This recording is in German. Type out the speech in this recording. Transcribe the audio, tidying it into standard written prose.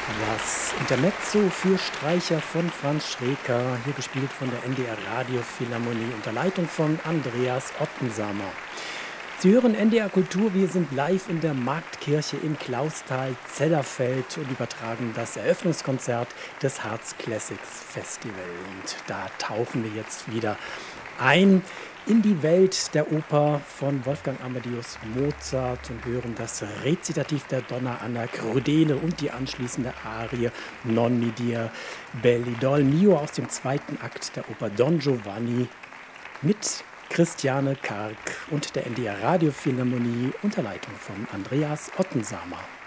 Das Intermezzo für Streicher von Franz Schreker, hier gespielt von der NDR Radiophilharmonie unter Leitung von Andreas Ottensamer. Sie hören NDR Kultur, wir sind live in der Marktkirche in Clausthal-Zellerfeld und übertragen das Eröffnungskonzert des Harz Classics Festival. Und da tauchen wir jetzt wieder ein in die Welt der Oper von Wolfgang Amadeus Mozart und hören das Rezitativ der Donna Anna Crudele und die anschließende Arie Non mi dir belli dol mio aus dem zweiten Akt der Oper Don Giovanni mit Christiane Karg und der NDR Radiophilharmonie unter Leitung von Andreas Ottensamer.